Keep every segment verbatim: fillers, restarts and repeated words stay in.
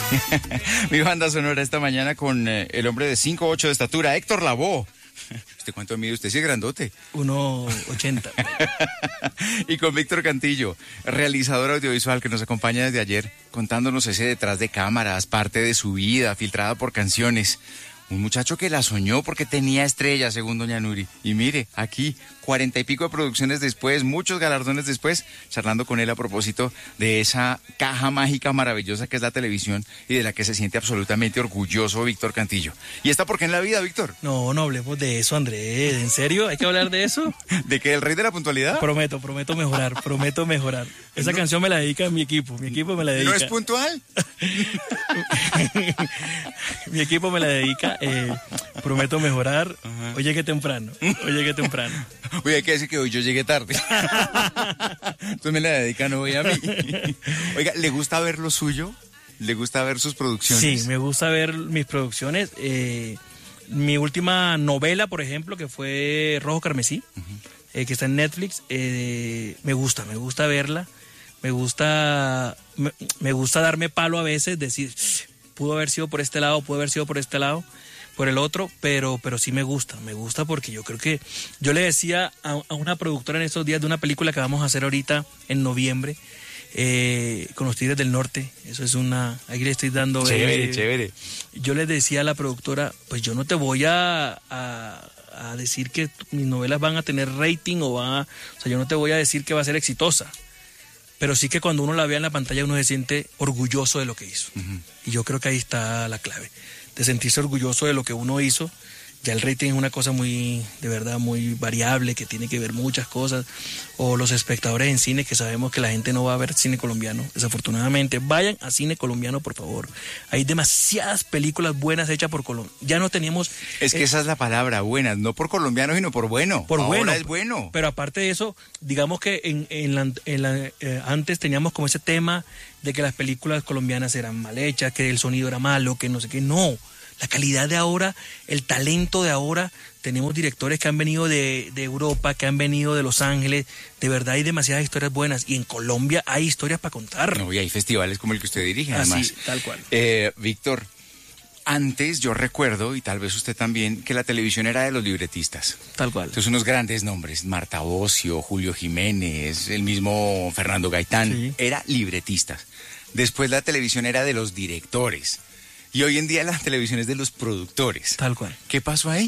Mi banda sonora esta mañana con eh, el hombre de cinco ocho de estatura, Héctor Lavoe. ¿Usted cuánto mide? Usted sí es grandote. uno ochenta. Y con Víctor Cantillo, realizador audiovisual que nos acompaña desde ayer, contándonos ese detrás de cámaras, parte de su vida, filtrada por canciones. Un muchacho que la soñó porque tenía estrellas, según doña Nuri. Y mire, aquí, cuarenta y pico de producciones después, muchos galardones después, charlando con él a propósito de esa caja mágica maravillosa que es la televisión y de la que se siente absolutamente orgulloso Víctor Cantillo. ¿Y está por qué en la vida, Víctor? No, no hablemos de eso, Andrés. ¿En serio? ¿Hay que hablar de eso? ¿De qué? ¿El rey de la puntualidad? Prometo, prometo mejorar, prometo mejorar. Esa no. canción me la dedica mi equipo, mi equipo me la dedica. ¿No es puntual? Mi equipo me la dedica, eh, prometo mejorar. Ajá. Hoy llegué temprano, hoy llegué temprano. Oye, hay que decir que hoy yo llegué tarde. Entonces me la dedican hoy a mí. Oiga, ¿le gusta ver lo suyo? ¿Le gusta ver sus producciones? Sí, me gusta ver mis producciones. Eh, mi última novela, por ejemplo, que fue Rojo Carmesí, uh-huh. eh, que está en Netflix, eh, me gusta, me gusta verla. Me gusta, me, me gusta darme palo a veces, decir, pudo haber sido por este lado, pudo haber sido por este lado, por el otro, pero, pero sí me gusta, me gusta porque yo creo que, yo le decía a, a una productora en estos días de una película que vamos a hacer ahorita en noviembre, eh, con los Tigres del Norte, eso es una, aquí le estoy dando... Chévere, eh, chévere. Yo les decía a la productora, pues yo no te voy a... a a decir que mis novelas van a tener rating o va a, o sea, yo no te voy a decir que va a ser exitosa. Pero sí que cuando uno la vea en la pantalla uno se siente orgulloso de lo que hizo. Uh-huh. Y yo creo que ahí está la clave, de sentirse orgulloso de lo que uno hizo. Ya el rating es una cosa muy, de verdad, muy variable, que tiene que ver muchas cosas. O los espectadores en cine, que sabemos que la gente no va a ver cine colombiano, desafortunadamente. Vayan a cine colombiano, por favor. Hay demasiadas películas buenas hechas por Colombia. Ya no teníamos... Es que eh, esa es la palabra, buenas, no por colombiano, sino por bueno. Por Ahora bueno. es bueno. Pero aparte de eso, digamos que en, en la, en la, eh, antes teníamos como ese tema de que las películas colombianas eran mal hechas, que el sonido era malo, que no sé qué. No. La calidad de ahora, el talento de ahora, tenemos directores que han venido de, de Europa, que han venido de Los Ángeles, de verdad hay demasiadas historias buenas, y en Colombia hay historias para contar. No, y hay festivales como el que usted dirige, además. Así, tal cual. Eh, Víctor, antes yo recuerdo, y tal vez usted también, que la televisión era de los libretistas. Tal cual. Entonces unos grandes nombres, Marta Bosio, Julio Jiménez, el mismo Fernando Gaitán, sí. Era libretistas. Después la televisión era de los directores. Y hoy en día la televisión es de los productores. Tal cual. ¿Qué pasó ahí?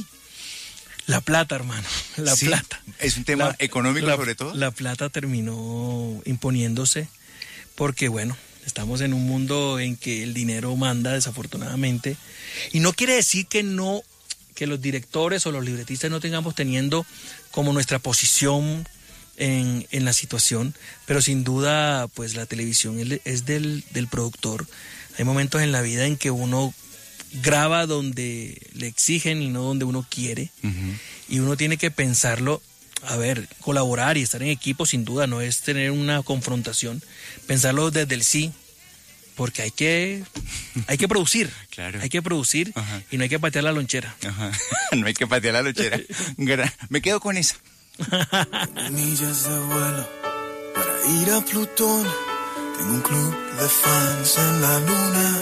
La plata, hermano. La sí, plata. ¿Es un tema la, económico la, sobre todo? La plata terminó imponiéndose porque, bueno, estamos en un mundo en que el dinero manda, desafortunadamente. Y no quiere decir que no, que los directores o los libretistas no tengamos teniendo como nuestra posición en, en la situación, pero sin duda, pues la televisión es, es del, del productor. Hay momentos en la vida en que uno graba donde le exigen y no donde uno quiere. Uh-huh. Y uno tiene que pensarlo, a ver, colaborar y estar en equipo sin duda, no es tener una confrontación. Pensarlo desde el sí, porque hay que, hay que producir. Claro. Hay que producir. Uh-huh. Y no hay que patear la lonchera. Uh-huh. No hay que patear la lonchera. Me quedo con esa. Millas de vuelo para ir a Plutón. Tengo un club de fans en la luna,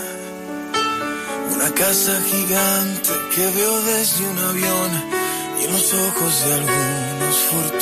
una casa gigante que veo desde un avión y en los ojos de algunos fortunas.